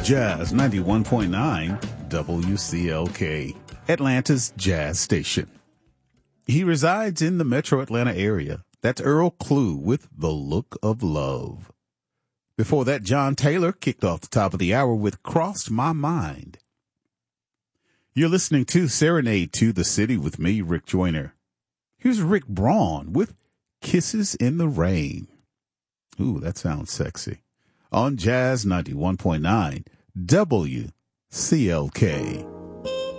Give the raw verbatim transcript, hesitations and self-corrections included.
Jazz ninety-one point nine W C L K, Atlanta's jazz station. He resides in the metro Atlanta area. That's Earl Klugh with The Look of Love. Before that, John Taylor kicked off the top of the hour with Crossed My Mind. You're listening to Serenade to the City with me, Rick Joyner. Here's Rick Braun with Kisses in the Rain. Ooh, that sounds sexy. On Jazz ninety-one point nine W C L K.